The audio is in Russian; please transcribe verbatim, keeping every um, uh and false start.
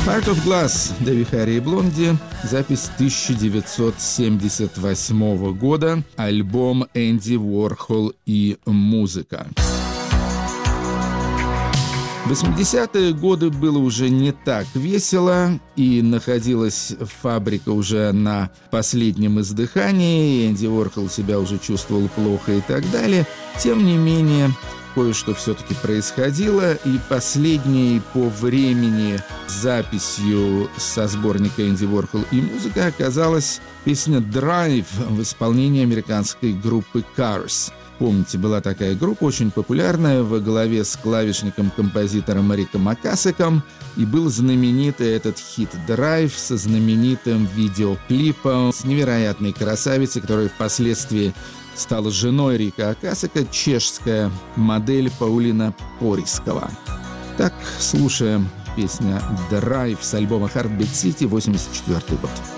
Heart of Glass, Дэви Харри и Блонди, запись тысяча девятьсот семьдесят восьмого года, альбом Энди Уорхол и музыка. В восьмидесятые годы было уже не так весело, и находилась фабрика уже на последнем издыхании, Энди Уорхол себя уже чувствовал плохо и так далее. Тем не менее, кое-что все-таки происходило, и последней по времени записью со сборника Энди Уорхол и музыка оказалась песня «Drive» в исполнении американской группы Cars. Помните, была такая группа, очень популярная, во главе с клавишником-композитором Риком Акасеком, и был знаменитый этот хит «Drive» со знаменитым видеоклипом с невероятной красавицей, которая впоследствии стала женой Рика Акасека, чешская модель Паулина Порискова. Так, слушаем песня «Drive» с альбома «Heartbeat City», восемьдесят четвёртый год.